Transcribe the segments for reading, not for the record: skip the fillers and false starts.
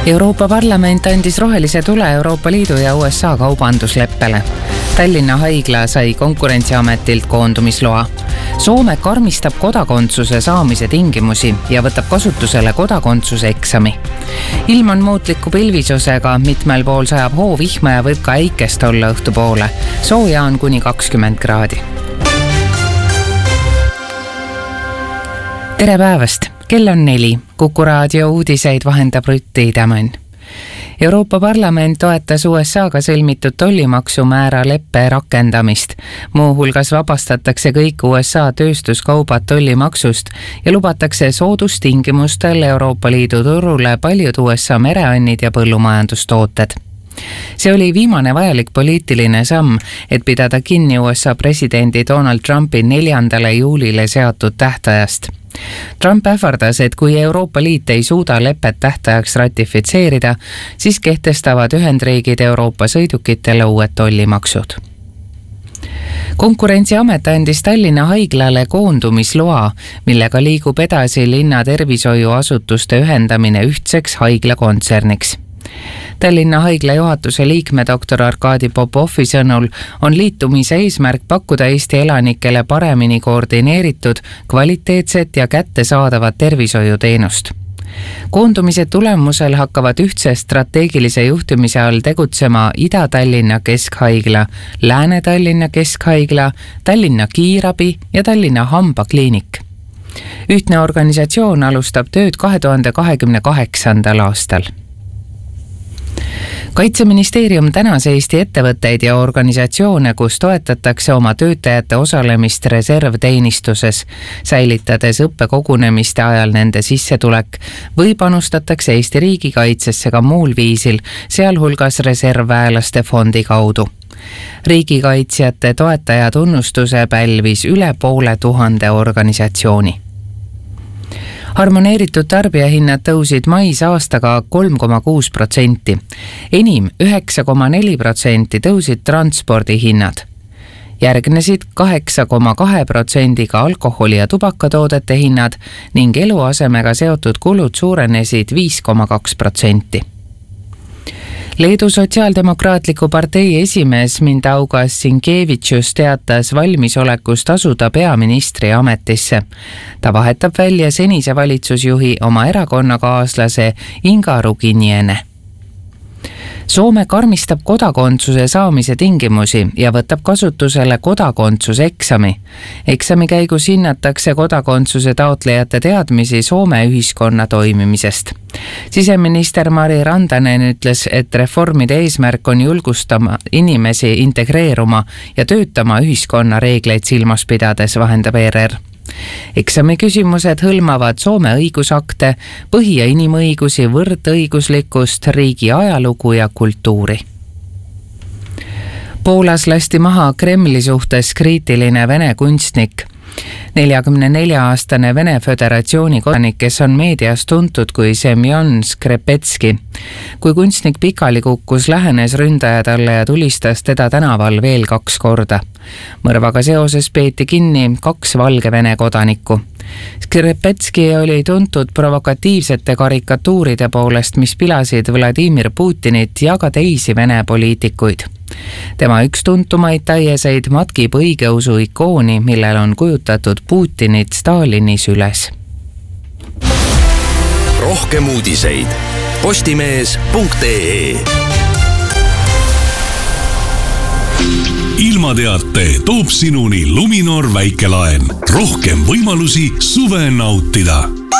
Euroopa Parlament andis rohelise tule Euroopa Liidu ja USA kaubandusleppele. Tallinna haigla sai Konkurentsiametilt koondumisloa. Soome karmistab kodakondsuse saamise tingimusi ja võtab kasutusele kodakondsuse eksami. Ilm on muutliku pilvisusega, mitmel pool sajab hoovihma ja võib ka äikest olla õhtupoole. Sooja on kuni 20 kraadi. Tere päevast! Kell on 4. Kuku raadio uudiseid vahendab Rutt Tiidemann. Euroopa Parlament toetas USA-ga sõlmitud tollimaksumäära leppe rakendamist. Muuhulgas vabastatakse kõik USA tööstuskaubad tollimaksust ja lubatakse soodustingimustel Euroopa Liidu turule paljud USA mereannid ja põllumajandustooted. See oli viimane vajalik poliitiline samm, et pidada kinni USA presidendi Donald Trumpi 4. juulile seatud tähtajast. Trump ähvardas, et kui Euroopa Liit ei suuda lepet tähtajaks ratifitseerida, siis kehtestavad Ühendriigid Euroopa sõidukitele uued tollimaksud. Konkurentsiamet andis Tallinna haiglale koondumisloa, millega liigub edasi linna tervishoiuasutuste ühendamine ühtseks haiglakontserniks. Tallinna haigla juhatuse liikme Dr. Arkadi Popovi sõnul on liitumise eesmärk pakkuda Eesti elanikele paremini koordineeritud, kvaliteetset ja kättesaadavat tervishoiuteenust. Koondumise tulemusel hakkavad ühtse strateegilise juhtimise all tegutsema Ida-Tallinna Keskhaigla, Lääne-Tallinna Keskhaigla, Tallinna Kiirabi ja Tallinna Hambakliinik. Ühtne organisatsioon alustab tööd 2028. aastal. Kaitseministeerium tänas Eesti ettevõtteid ja organisatsioone, kus toetatakse oma töötajate osalemist reservteenistuses, säilitades õppekogunemiste ajal nende sissetulek või panustatakse Eesti riigikaitsesse ka muul viisil, sealhulgas reservväelaste fondi kaudu. Riigikaitsjate toetaja tunnustuse pälvis üle 500 organisatsiooni. Harmoneeritud tarbijahinnad tõusid mais aastaga 3,6%. Enim 9,4% tõusid transpordihinnad. Järgnesid 8,2%-ga alkoholi- ja tubakatoodete hinnad ning eluasemega seotud kulud suurenesid 5,2%. Leedu Sotsiaaldemokraatliku partei esimees Mindaugas Sinkevičius teatas valmisolekust asuda peaministri ametisse. Ta vahetab välja senise valitsusjuhi oma erakonnakaaslase Inga Ruginiene. Soome karmistab kodakondsuse saamise tingimusi ja võtab kasutusele kodakondsuse eksami. Eksami käigus hinnatakse kodakondsuse taotlejate teadmisi Soome ühiskonna toimimisest. Siseminister Mari Rantanen ütles, et reformide eesmärk on julgustama inimesi integreeruma ja töötama ühiskonna reegleid silmas pidades, vahendab ERR. Eksami küsimused hõlmavad Soome õigusakte, põhi- ja inimõigusi, võrdõiguslikkust, riigi ajalugu ja kultuuri. Poolas lasti maha Kremli suhtes kriitiline Vene kunstnik. 44-aastane Vene Föderatsiooni kodanik, kes on meedias tuntud kui Semjon Skrepetski. Kui kunstnik pikali kukkus, lähenes ründaja talle ja tulistas teda tänaval veel 2 korda. Mõrvaga seoses peeti kinni 2 Valgevene kodanikku. Skrepetski oli tuntud provokatiivsete karikatuuride poolest, mis pilasid Vladimir Putinit ja ka teisi Vene poliitikuid. Tema üks tuntumaid taieseid matkib õigeusu ikooni, millel on kujutatud Putinit Stalini süles. Rohkem uudiseid postimees.ee. Ilmateate toob sinuni Luminor väikelaen. Rohkem võimalusi suve nautida.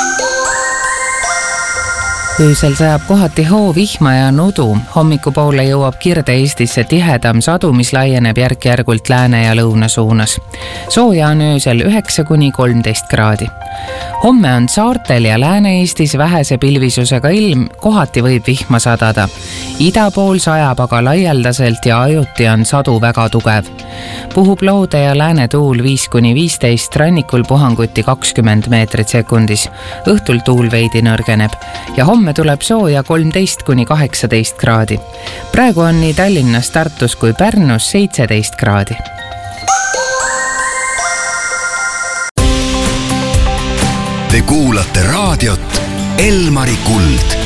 Öösel sajab kohati hoovihma ja nudu. Hommikupoole jõuab Kirde-Eestisse tihedam sadu, mis laieneb järk-järgult lääne ja lõuna suunas. Sooja on öösel 9–13 kraadi. Homme on saartel ja Lääne-Eestis vähese pilvisusega ilm, kohati võib vihma sadada. Ida pool sajab aga laialdaselt ja ajuti on sadu väga tugev. Puhub loode ja lääne tuul 5–15, rannikul puhanguti 20 meetrit sekundis. Õhtul tuul veidi nõrgeneb ja homme tuleb sooja 13–18 kraadi. Praegu on nii Tallinnas, Tartus kui Pärnus 17 kraadi. Te kuulate raadiot Elmari Kuld.